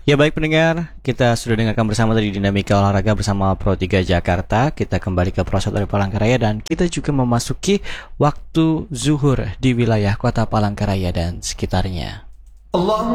Ya baik pendengar, kita sudah dengarkan bersama tadi dinamika olahraga bersama Pro 3 Jakarta. Kita kembali ke Prosot dari Palangkaraya dan kita juga memasuki waktu zuhur di wilayah kota Palangkaraya dan sekitarnya.